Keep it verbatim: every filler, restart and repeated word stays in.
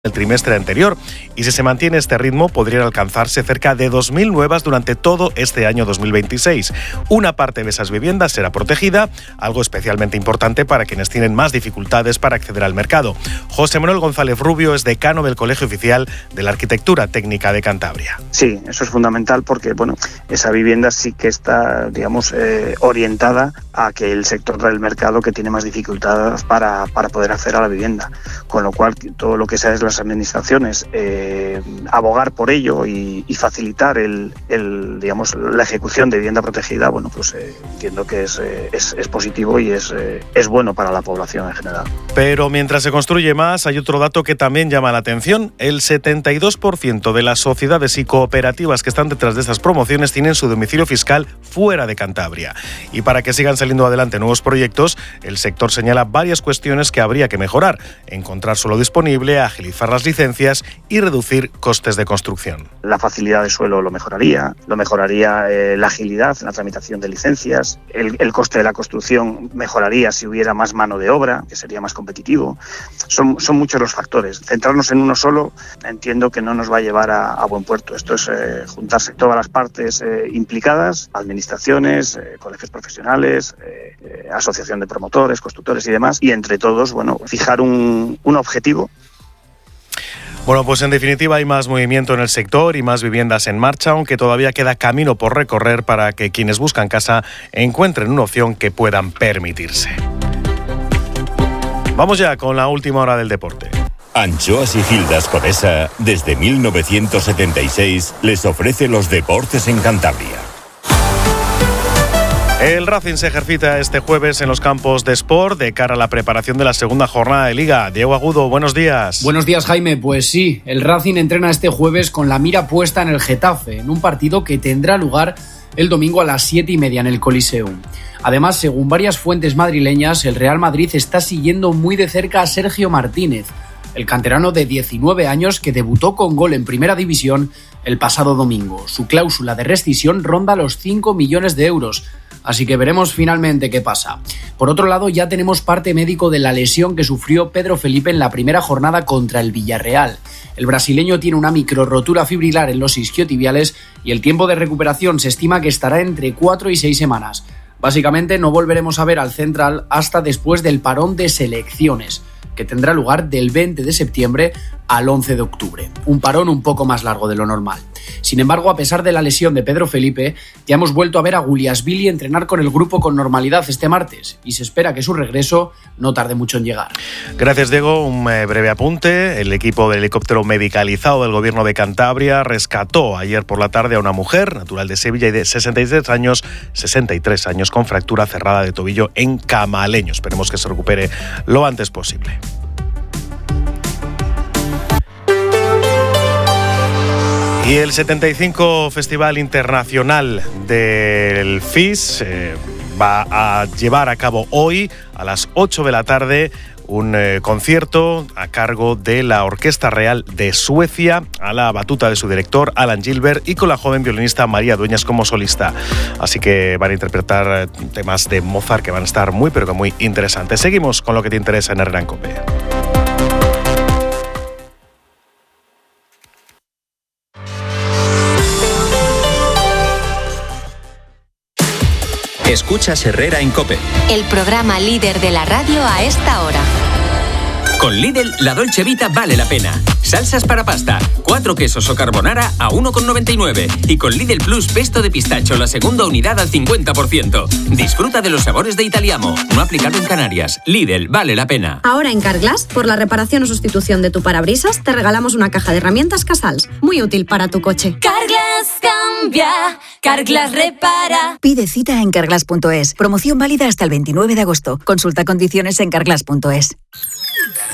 el trimestre anterior, y si se mantiene este ritmo podrían alcanzarse cerca de dos mil nuevas durante todo este año dos mil veintiséis. Una parte de esas viviendas será protegida, algo especialmente importante para quienes tienen más dificultades para acceder al mercado. José Manuel González Rubio es decano del Colegio Oficial de la Arquitectura Técnica de Cantabria. Sí, eso es fundamental porque bueno, esa vivienda sí que está, digamos, eh, orientada a que el sector del mercado que tiene más dificultades para, para poder acceder a la vivienda, con lo cual todo lo que sea es la las administraciones eh, abogar por ello y, y facilitar el, el, digamos, la ejecución de vivienda protegida, bueno, pues eh, entiendo que es, eh, es, es positivo y es, eh, es bueno para la población en general. Pero mientras se construye más, hay otro dato que también llama la atención. El setenta y dos por ciento de las sociedades y cooperativas que están detrás de estas promociones tienen su domicilio fiscal fuera de Cantabria. Y para que sigan saliendo adelante nuevos proyectos, el sector señala varias cuestiones que habría que mejorar: encontrar suelo disponible, agilizar las licencias y reducir costes de construcción. La facilidad de suelo lo mejoraría, lo mejoraría eh, la agilidad en la tramitación de licencias, el, el coste de la construcción mejoraría si hubiera más mano de obra, que sería más competitivo. Son, son muchos los factores. Centrarnos en uno solo entiendo que no nos va a llevar a, a buen puerto. Esto es eh, juntarse todas las partes eh, implicadas, administraciones, eh, colegios profesionales, eh, eh, asociación de promotores, constructores y demás, y entre todos, bueno, fijar un, un objetivo. Bueno, pues en definitiva hay más movimiento en el sector y más viviendas en marcha, aunque todavía queda camino por recorrer para que quienes buscan casa encuentren una opción que puedan permitirse. Vamos ya con la última hora del deporte. Anchoas y Gildas Codesa, desde mil novecientos setenta y seis, les ofrece los deportes en Cantabria. El Racing se ejercita este jueves en los campos de Sport de cara a la preparación de la segunda jornada de Liga. Diego Agudo, buenos días. Buenos días, Jaime. Pues sí, el Racing entrena este jueves con la mira puesta en el Getafe, en un partido que tendrá lugar el domingo a las siete y media en el Coliseum. Además, según varias fuentes madrileñas, el Real Madrid está siguiendo muy de cerca a Sergio Martínez, el canterano de diecinueve años que debutó con gol en Primera División el pasado domingo. Su cláusula de rescisión ronda los cinco millones de euros. Así que veremos finalmente qué pasa. Por otro lado, ya tenemos parte médico de la lesión que sufrió Pedro Felipe en la primera jornada contra el Villarreal. El brasileño tiene una microrotura fibrilar en los isquiotibiales y el tiempo de recuperación se estima que estará entre cuatro y seis semanas. Básicamente no volveremos a ver al central hasta después del parón de selecciones, que tendrá lugar del veinte de septiembre al once de octubre. Un parón un poco más largo de lo normal. Sin embargo, a pesar de la lesión de Pedro Felipe, ya hemos vuelto a ver a Guliasvili entrenar con el grupo con normalidad este martes y se espera que su regreso no tarde mucho en llegar. Gracias, Diego. Un eh, breve apunte. El equipo del helicóptero medicalizado del Gobierno de Cantabria rescató ayer por la tarde a una mujer natural de Sevilla y de sesenta y tres años, sesenta y tres años con fractura cerrada de tobillo en Camaleño. Esperemos que se recupere lo antes posible. Y el setenta y cinco Festival Internacional del F I S eh, va a llevar a cabo hoy a las ocho de la tarde un eh, concierto a cargo de la Orquesta Real de Suecia, a la batuta de su director Alan Gilbert y con la joven violinista María Dueñas como solista. Así que van a interpretar temas de Mozart que van a estar muy pero que muy interesantes. Seguimos con lo que te interesa en Herrera en COPE. Escuchas Herrera en COPE. El programa líder de la radio a esta hora. Con Lidl, la Dolce Vita vale la pena. Salsas para pasta, cuatro quesos o carbonara a uno con noventa y nueve. Y con Lidl Plus pesto de pistacho, la segunda unidad al cincuenta por ciento. Disfruta de los sabores de Italiamo. No aplicado en Canarias. Lidl vale la pena. Ahora en Carglass, por la reparación o sustitución de tu parabrisas, te regalamos una caja de herramientas Casals. Muy útil para tu coche. Carglass cambia, Carglass repara. Pide cita en carglass punto es. Promoción válida hasta el veintinueve de agosto. Consulta condiciones en carglass punto es.